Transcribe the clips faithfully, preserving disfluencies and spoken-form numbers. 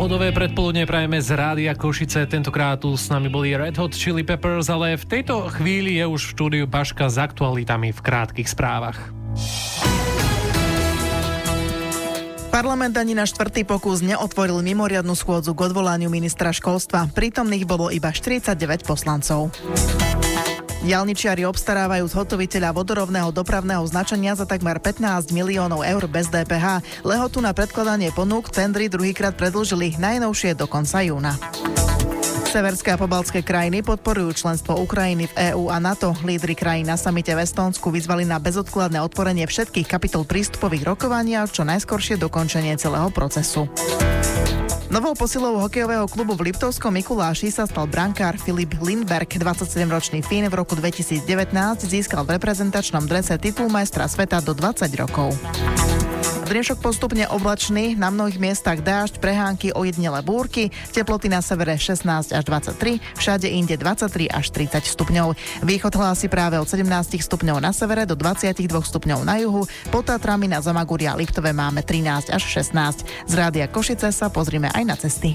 Pohodové predpoludne prajeme z Rádia Košice. Tentokrát tu s nami boli Red Hot Chili Peppers, ale v tejto chvíli je už v štúdiu Baška s aktualitami v krátkych správach. Parlament ani na štvrtý pokus neotvoril mimoriadnu schôdzu k odvolaniu ministra školstva. Prítomných bolo iba štyridsaťdeväť poslancov. Diaľničiari obstarávajú zhotoviteľa vodorovného dopravného značenia za takmer pätnásť miliónov eur bez dé pé há. Lehotu na predkladanie ponúk tendry druhýkrát predĺžili, najnovšie do konca júna. Severské a pobaltské krajiny podporujú členstvo Ukrajiny v EÚ a NATO. Lídri krajín na samite v Estónsku vyzvali na bezodkladné otvorenie všetkých kapitol prístupových rokovania a čo najskoršie dokončenie celého procesu. Novou posilou hokejového klubu v Liptovskom Mikuláši sa stal brankár Filip Lindberg. dvadsaťsedemročný Fín v roku dvetisícdevätnásť získal v reprezentačnom drese titul majstra sveta do dvadsať rokov. Dnešok postupne oblačný, na mnohých miestach dážď, prehánky, ojedinelé búrky, teploty na severe šestnásť až dvadsaťtri, všade inde dvadsaťtri až tridsať stupňov. Východ hlási práve od sedemnásť stupňov na severe do dvadsaťdva stupňov na juhu, pod Tatrami na Zamaguri a Liptove máme trinásť až šestnásť. Z Rádia Košice sa pozrime aj na cesty.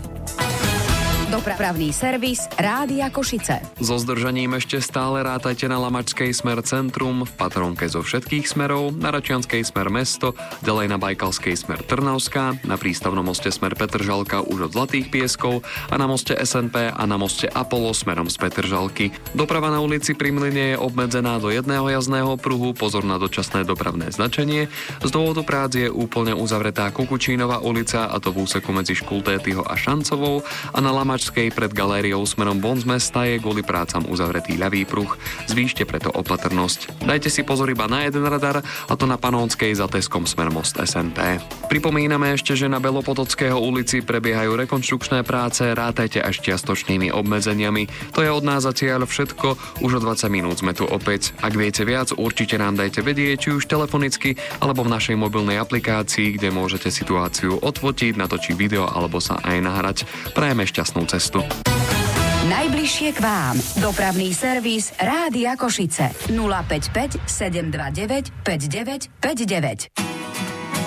Dopravný servis Rádia Košice. So zdržaním ešte stále rátajte na Lamačskej smer centrum, v Patrónke zo všetkých smerov, na Račianskej smer mesto, ďalej na Bajkalskej smer Trnavská, na prístavnom moste smer Petržalka už od Zlatých pieskov a na moste es en pé a na moste Apollo smerom z Petržalky. Doprava na ulici Pri Mlyne je obmedzená do jedného jazdného pruhu, pozor na dočasné dopravné značenie. Z dôvodu prác je úplne uzavretá Kukučínova ulica, a to v úseku medzi Škultétyho a Šancovou, a na Lamačskej pred galériou smerom von z mesta je kvôli prácam uzavretý ľavý pruh. Zvýšte preto opatrnosť. Dajte si pozor iba na jeden radar, a to na Panónskej za Teskom smer most es en pé. Pripomíname ešte, že na Belopotockého ulici prebiehajú rekonštrukčné práce, rátajte až čiastočnými obmedzeniami. To je od nás za cieľ všetko, už o dvadsať minút sme tu opäť. Ak viete viac, určite nám dajte vedieť, či už telefonicky, alebo v našej mobilnej aplikácii, kde môžete situáciu odfotiť, natočiť video alebo sa aj nahrať. Prajeme šťastnú cestu. Najbližšie k vám. Dopravný servis Rádia Košice. nula päť päť sedem dva deväť päť deväť päť deväť.